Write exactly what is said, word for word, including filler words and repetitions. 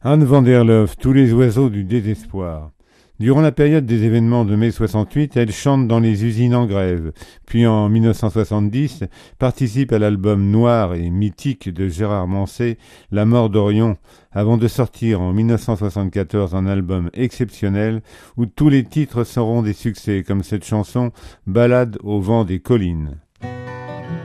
Anne van der Leeuw, Tous les oiseaux du désespoir. Durant la période des événements de mai soixante-huit, elle chante dans les usines en grève, puis en mille neuf cent soixante-dix participe à l'album noir et mythique de Gérard Manset, La mort d'Orion, avant de sortir en mille neuf cent soixante-quatorze un album exceptionnel où tous les titres seront des succès, comme cette chanson Ballade au vent des collines.